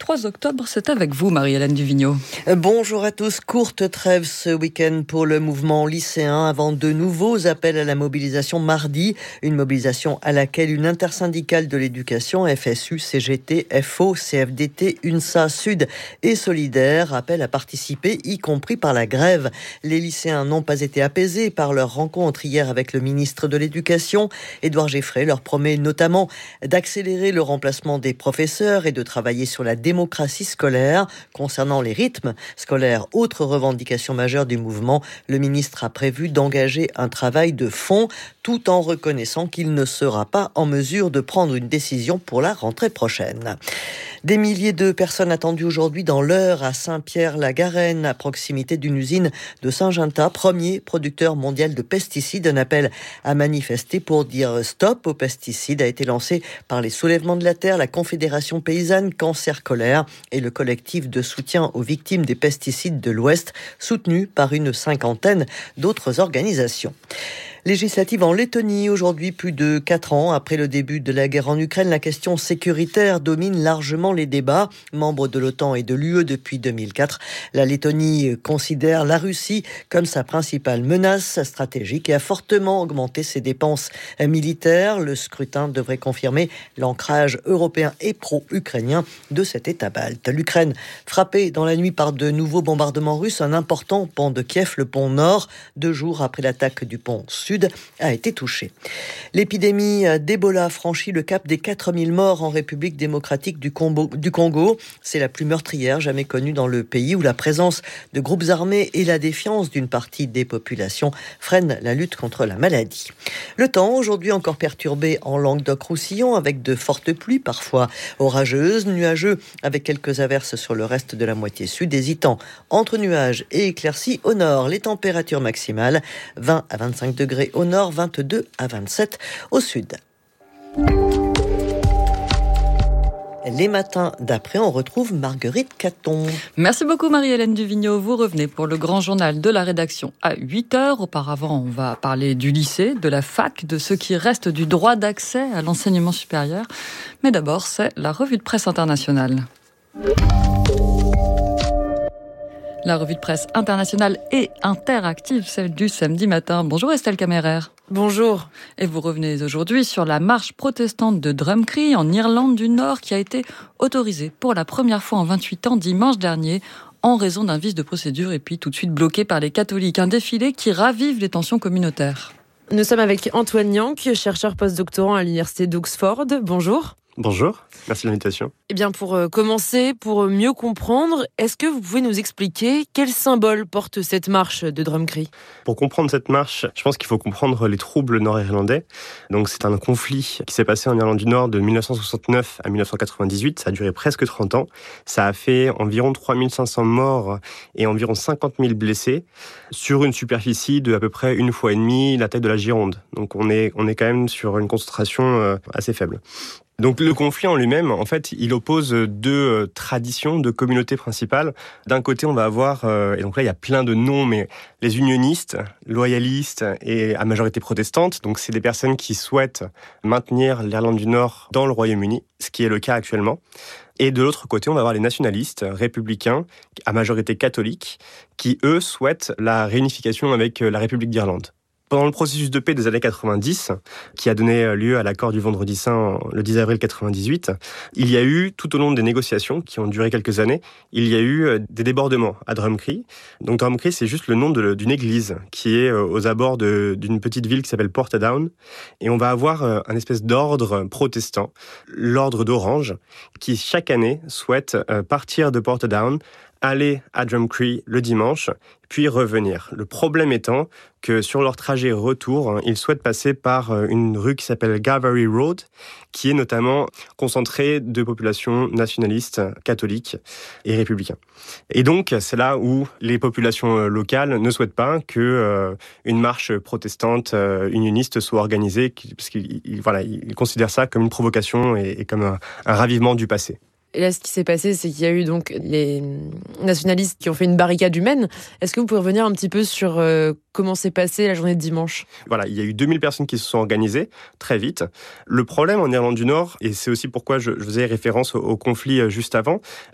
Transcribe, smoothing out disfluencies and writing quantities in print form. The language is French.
3 octobre, c'est avec vous, Marie-Hélène Duvigneau. Bonjour à tous. Courte trêve ce week-end pour le mouvement lycéen avant de nouveaux appels à la mobilisation mardi. Une mobilisation à laquelle une intersyndicale de l'éducation, FSU, CGT, FO, CFDT, UNSA, Sud et Solidaire appellent à participer, y compris par la grève. Les lycéens n'ont pas été apaisés par leur rencontre hier avec le ministre de l'Éducation. Édouard Geffray leur promet notamment d'accélérer le remplacement des professeurs et de travailler sur la démocratie scolaire. Concernant les rythmes scolaires, autre revendication majeure du mouvement, le ministre a prévu d'engager un travail de fond tout en reconnaissant qu'il ne sera pas en mesure de prendre une décision pour la rentrée prochaine. Des milliers de personnes attendues aujourd'hui dans l'Eure à Saint-Pierre-la-Garenne, à proximité d'une usine de Syngenta, premier producteur mondial de pesticides. Un appel à manifester pour dire stop aux pesticides a été lancé par les Soulèvements de la Terre, la Confédération paysanne Cancer Colère et le collectif de soutien aux victimes des pesticides de l'Ouest, soutenu par une cinquantaine d'autres organisations. Législative en Lettonie, aujourd'hui plus de 4 ans après le début de la guerre en Ukraine, la question sécuritaire domine largement les débats. Membre de l'OTAN et de l'UE depuis 2004, la Lettonie considère la Russie comme sa principale menace stratégique et a fortement augmenté ses dépenses militaires. Le scrutin devrait confirmer l'ancrage européen et pro-ukrainien de cet État balte. L'Ukraine frappée dans la nuit par de nouveaux bombardements russes, un important pont de Kiev, le pont Nord, 2 jours après l'attaque du pont Sud, a été touché. L'épidémie d'Ebola franchit le cap des 4000 morts en République démocratique du Congo. C'est la plus meurtrière jamais connue dans le pays, où la présence de groupes armés et la défiance d'une partie des populations freinent la lutte contre la maladie. Le temps, aujourd'hui encore perturbé en Languedoc-Roussillon, avec de fortes pluies, parfois orageuses, nuageux, avec quelques averses sur le reste de la moitié sud, hésitant entre nuages et éclaircies au nord. Les températures maximales, 20 à 25 degrés au nord, 22 à 27 au sud. Les matins d'après, on retrouve Marguerite Caton. Merci beaucoup Marie-Hélène Duvigneau. Vous revenez pour le grand journal de la rédaction à 8h. Auparavant, on va parler du lycée, de la fac, de ce qui reste du droit d'accès à l'enseignement supérieur. Mais d'abord, c'est la revue de presse internationale. La revue de presse internationale et interactive, celle du samedi matin. Bonjour Estelle Kammerer. Bonjour. Et vous revenez aujourd'hui sur la marche protestante de Drumcree en Irlande du Nord qui a été autorisée pour la première fois en 28 ans dimanche dernier en raison d'un vice de procédure et puis tout de suite bloqué par les catholiques. Un défilé qui ravive les tensions communautaires. Nous sommes avec Antoine Yank, chercheur postdoctorant à l'université d'Oxford. Bonjour. Bonjour, merci de l'invitation. Eh bien, pour commencer, pour mieux comprendre, est-ce que vous pouvez nous expliquer quel symbole porte cette marche de Drumcree ? Pour comprendre cette marche, je pense qu'il faut comprendre les troubles nord-irlandais. Donc, c'est un conflit qui s'est passé en Irlande du Nord de 1969 à 1998. Ça a duré presque 30 ans. Ça a fait environ 3500 morts et environ 50 000 blessés sur une superficie de à peu près 1,5 fois la taille de la Gironde. Donc, on est quand même sur une concentration assez faible. Donc le conflit en lui-même, en fait, il oppose 2 traditions, 2 communautés principales. D'un côté, on va avoir, et donc là il y a plein de noms, mais les unionistes, loyalistes et à majorité protestante. Donc c'est des personnes qui souhaitent maintenir l'Irlande du Nord dans le Royaume-Uni, ce qui est le cas actuellement. Et de l'autre côté, on va avoir les nationalistes républicains, à majorité catholique, qui eux souhaitent la réunification avec la République d'Irlande. Pendant le processus de paix des années 90, qui a donné lieu à l'accord du Vendredi Saint le 10 avril 98, il y a eu, tout au long des négociations qui ont duré quelques années, il y a eu des débordements à Drumcree. Donc Drumcree, c'est juste le nom d'une église qui est aux abords d'une petite ville qui s'appelle Portadown. Et on va avoir un espèce d'ordre protestant, l'ordre d'Orange, qui chaque année souhaite partir de Portadown, aller à Drumcree le dimanche, puis revenir. Le problème étant que sur leur trajet retour, ils souhaitent passer par une rue qui s'appelle Gavary Road, qui est notamment concentrée de populations nationalistes, catholiques et républicains. Et donc, c'est là où les populations locales ne souhaitent pas que une marche protestante unioniste soit organisée, parce qu'ils considèrent ça comme une provocation et comme un ravivement du passé. Et là, ce qui s'est passé, c'est qu'il y a eu donc les nationalistes qui ont fait une barricade humaine. Est-ce que vous pouvez revenir un petit peu sur comment s'est passée la journée de dimanche ? Voilà, il y a eu 2000 personnes qui se sont organisées très vite. Le problème en Irlande du Nord, et c'est aussi pourquoi je faisais référence au conflit juste avant,